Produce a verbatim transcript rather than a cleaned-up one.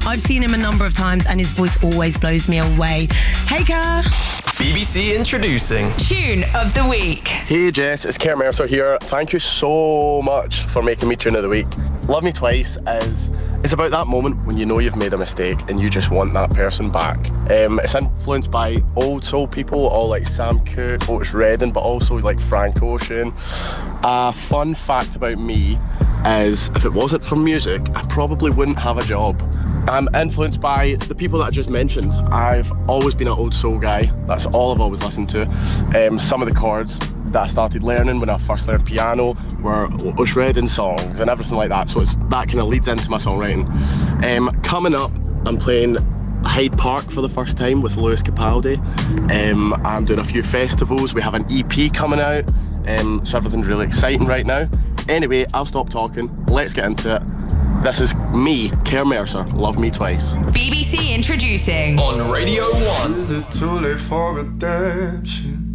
I've seen him a number of times and his voice always blows me away. Hey, Kerr. B B C introducing Tune of the Week. Hey Jess, it's Kerr Mercer here. Thank you so much for making me Tune of the Week. Love Me Twice is it's about that moment when you know you've made a mistake and you just want that person back. Um, it's influenced by old soul people, all like Sam Cooke, Otis Redding, but also like Frank Ocean. A fun fact about me is if it wasn't for music, I probably wouldn't have a job. I'm influenced by the people that I just mentioned. I've always been an old soul guy. That's all I've always listened to. Um, some of the chords that I started learning when I first learned piano were Otis Redding songs and everything like that. So it's that kind of leads into my songwriting. Um, coming up, I'm playing Hyde Park for the first time with Lewis Capaldi. Um, I'm doing a few festivals. We have an E P coming out. Um, so everything's really exciting right now. Anyway, I'll stop talking. Let's get into it. This is me, Kerr Mercer, Love Me Twice. B B C introducing on Radio one. Is it too late for redemption?